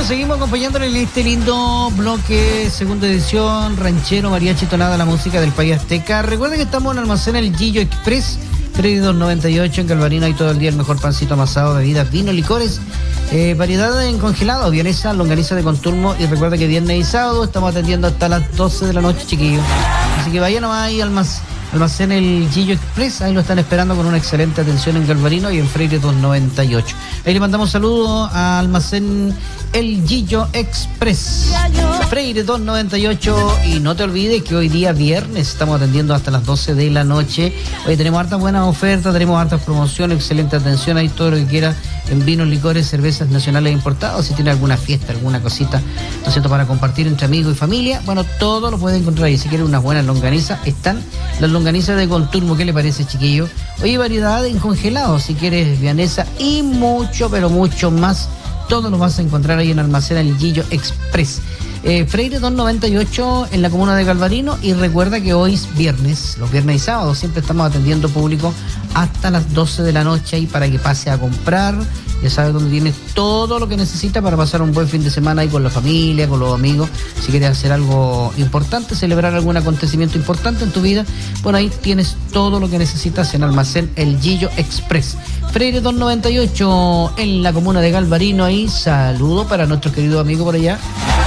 Bueno, seguimos acompañándole en este lindo bloque, segunda edición, ranchero, mariachi, tonada, la música del país azteca. Recuerden que estamos en el almacén El Gillo Express, Freddy 298 en Calvarino, hay todo el día el mejor pancito amasado, bebidas, vino, licores, variedad en congelado, vienesa, longaniza de conturmo, y recuerda que viernes y sábado estamos atendiendo hasta las 12 de la noche, chiquillos. Así que vayan nomás ahí al almacén El Gillo Express, ahí lo están esperando con una excelente atención en Calvarino y en Freire 298. Ahí le mandamos saludos a almacén El Gillo Express, Freire 298, y no te olvides que hoy día viernes estamos atendiendo hasta las 12 de la noche. Hoy tenemos hartas buenas ofertas, tenemos hartas promociones, excelente atención, ahí todo lo que quiera en vinos, licores, cervezas nacionales e importados. Si tiene alguna fiesta, alguna cosita, ¿no es cierto?, para compartir entre amigos y familia, bueno, todo lo puede encontrar ahí. Si quiere unas buenas longanizas, están las longanizas de conturmo. ¿Qué le parece, chiquillo? Oye, variedad en congelado, si quieres vianesa y mucho, pero mucho más, todo lo vas a encontrar ahí en Almacén El Gillo Express. Freire 298 en la comuna de Calvarino, y recuerda que hoy es viernes, los viernes y sábados siempre estamos atendiendo público hasta las 12 de la noche ahí para que pase a comprar. Ya sabes dónde tienes todo lo que necesita para pasar un buen fin de semana ahí con la familia, con los amigos. Si quieres hacer algo importante, celebrar algún acontecimiento importante en tu vida, bueno, ahí tienes todo lo que necesitas en Almacén El Gillo Express. Freire 298 en la comuna de Calvarino, ahí saludo para nuestro querido amigo por allá.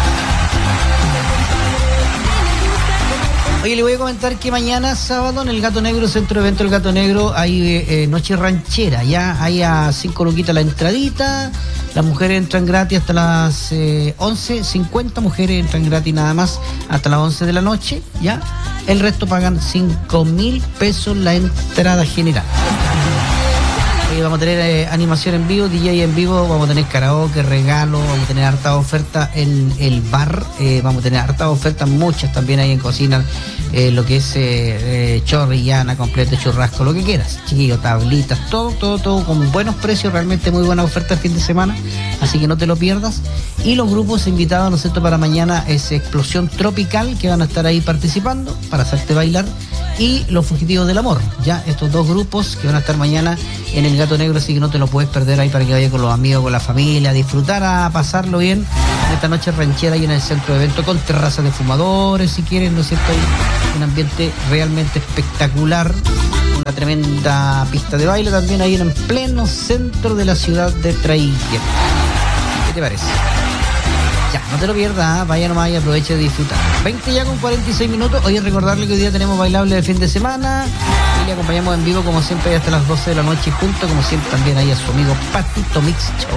Oye, le voy a comentar que mañana sábado en el Gato Negro, Centro de Evento El Gato Negro, hay noche ranchera. Ya hay a 5 luquitas la entradita. Las mujeres entran gratis hasta las 11. 50 mujeres entran gratis nada más hasta las 11 de la noche. Ya el resto pagan 5.000 pesos la entrada general. Vamos a tener animación en vivo, DJ en vivo, vamos a tener karaoke, regalo, vamos a tener hartas ofertas en el bar, vamos a tener hartas ofertas, muchas también ahí en cocina, lo que es chorrillana, completo, churrasco, lo que quieras, chiquillo, tablitas, todo con buenos precios, realmente muy buena oferta el fin de semana, así que no te lo pierdas. Y los grupos invitados, ¿no es cierto?, para mañana es Explosión Tropical, que van a estar ahí participando para hacerte bailar, y Los Fugitivos del Amor, ya estos dos grupos que van a estar mañana en el Gato Negro, así que no te lo puedes perder ahí para que vayas con los amigos, con la familia, a disfrutar, a pasarlo bien en esta noche ranchera ahí en el centro de evento, con terrazas de fumadores si quieren, ¿no es cierto? Ahí un ambiente realmente espectacular, una tremenda pista de baile también ahí en pleno centro de la ciudad de Traiguén. ¿Qué te parece? Ya, no te lo pierdas, vaya nomás y aproveche de disfrutar. 20 ya con 46 minutos. Hoy recordarle que hoy día tenemos bailable de fin de semana y le acompañamos en vivo como siempre hasta las 12 de la noche, junto como siempre también ahí a su amigo Patito Mix Show.